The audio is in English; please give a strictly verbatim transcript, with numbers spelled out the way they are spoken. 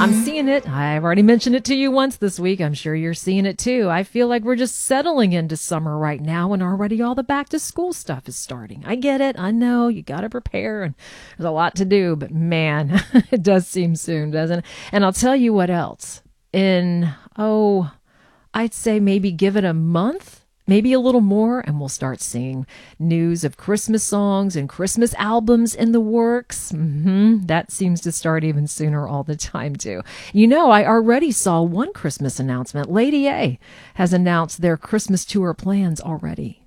I'm seeing it. I've already mentioned it to you once this week. I'm sure you're seeing it too. I feel like we're just settling into summer right now and already all the back to school stuff is starting. I get it. I know you got to prepare and there's a lot to do, but man, it does seem soon, doesn't it? And I'll tell you what else. In, oh, I'd say maybe give it a month. Maybe a little more, and we'll start seeing news of Christmas songs and Christmas albums in the works. Mm-hmm. That seems to start even sooner all the time, too. You know, I already saw one Christmas announcement. Lady A has announced their Christmas tour plans already.